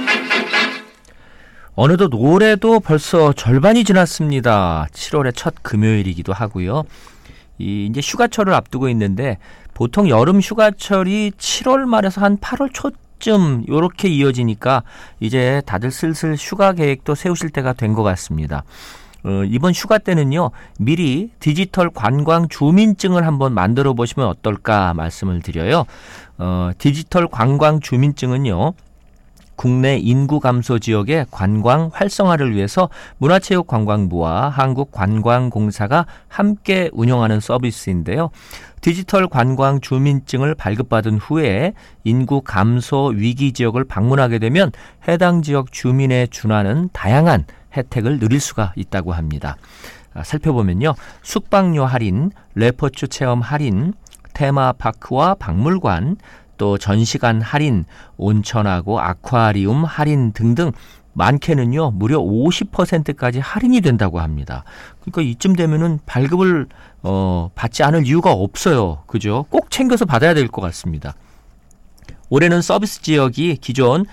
어느덧 올해도 벌써 절반이 지났습니다. 7월의 첫 금요일이기도 하고요. 이제 휴가철을 앞두고 있는데 보통 여름 휴가철이 7월 말에서 한 8월 초쯤 이렇게 이어지니까 이제 다들 슬슬 휴가 계획도 세우실 때가 된 것 같습니다. 이번 휴가 때는요, 미리 디지털 관광 주민증을 한번 만들어 보시면 어떨까 말씀을 드려요. 디지털 관광 주민증은요, 국내 인구 감소 지역의 관광 활성화를 위해서 문화체육관광부와 한국관광공사가 함께 운영하는 서비스인데요. 디지털 관광 주민증을 발급받은 후에 인구 감소 위기 지역을 방문하게 되면 해당 지역 주민에 준하는 다양한 혜택을 누릴 수가 있다고 합니다. 살펴보면요, 숙박료 할인, 레포츠 체험 할인, 테마파크와 박물관, 또 전시관 할인, 온천하고 아쿠아리움 할인 등등 많게는요 무려 50%까지 할인이 된다고 합니다. 그러니까 이쯤 되면은 발급을 받지 않을 이유가 없어요. 그죠? 꼭 챙겨서 받아야 될 것 같습니다. 올해는 서비스 지역이 기존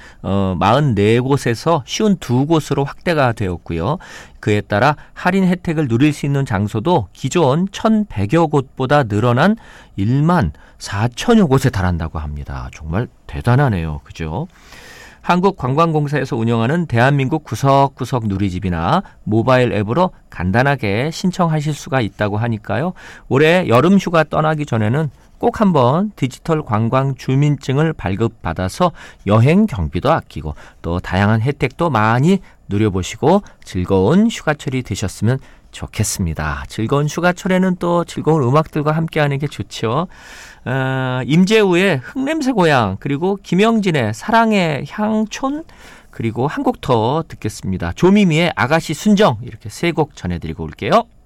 44곳에서 52곳으로 확대가 되었고요. 그에 따라 할인 혜택을 누릴 수 있는 장소도 기존 1,100여 곳보다 늘어난 1만 4천여 곳에 달한다고 합니다. 정말 대단하네요. 그죠? 한국관광공사에서 운영하는 대한민국 구석구석 누리집이나 모바일 앱으로 간단하게 신청하실 수가 있다고 하니까요. 올해 여름 휴가 떠나기 전에는 꼭 한번 디지털 관광 주민증을 발급받아서 여행 경비도 아끼고 또 다양한 혜택도 많이 누려보시고 즐거운 휴가철이 되셨으면 좋겠습니다. 즐거운 휴가철에는 또 즐거운 음악들과 함께하는 게 좋죠. 임재우의 흙냄새 고향, 그리고 김영진의 사랑의 향촌, 그리고 한 곡 더 듣겠습니다. 조미미의 아가씨 순정, 이렇게 세 곡 전해드리고 올게요.